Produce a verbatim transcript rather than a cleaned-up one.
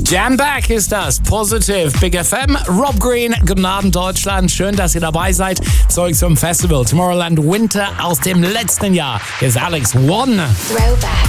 Jam Back ist das. Positive Big F M. Rob Green, guten Abend Deutschland. Schön, dass ihr dabei seid. Zurück zum Festival Tomorrowland Winter aus dem letzten Jahr. Hier ist Alex One. Throwback.